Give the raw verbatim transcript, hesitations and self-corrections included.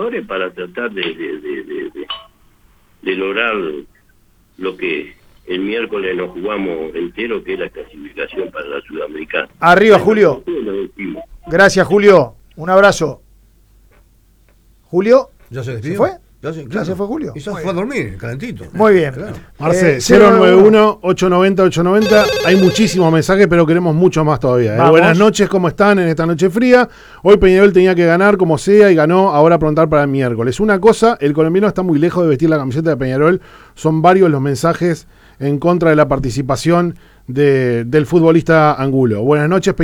jugadores para tratar de, de, de, de, de, de lograr lo que el miércoles nos jugamos entero, que es la clasificación para la Sudamericana. Arriba, Julio. Gracias, Julio. Un abrazo. Julio. ¿Ya se despidió? ¿Se fue? Ya se, ¿Ya claro. se fue Julio? Y ya fue a dormir, calentito. Muy bien. Claro. Marce, Eh, cero nueve uno, ocho nueve cero, ocho nueve cero. Hay muchísimos mensajes, pero queremos mucho más todavía. ¿eh? Buenas noches, ¿cómo están en esta noche fría? Hoy Peñarol tenía que ganar como sea y ganó, ahora a preguntar para el miércoles. Una cosa, el colombiano está muy lejos de vestir la camiseta de Peñarol. Son varios los mensajes en contra de la participación de, del futbolista Angulo. Buenas noches, Peñarol.